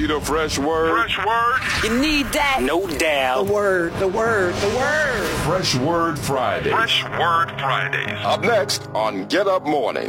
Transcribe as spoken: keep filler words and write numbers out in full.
need a fresh word? Fresh word? You need that? No doubt. The word, the word, the word. Fresh Word Friday. Fresh Word Fridays. Up next on Get Up Morning.